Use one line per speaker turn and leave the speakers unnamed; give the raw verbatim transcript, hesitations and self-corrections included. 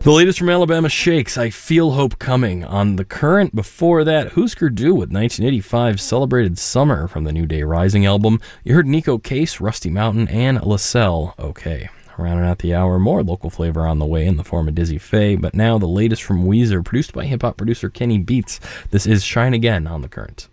The latest from Alabama Shakes, I Feel Hope Coming. On The Current, before that, Husker Du with nineteen eighty-five's Celebrated Summer from the New Day Rising album. You heard Nico Case, Rusty Mountain, and LaSalle, OK. Rounding out the hour, more local flavor on the way in the form of Dizzy Faye, but now the latest from Weezer, produced by hip-hop producer Kenny Beats. This is Shine Again on The Current.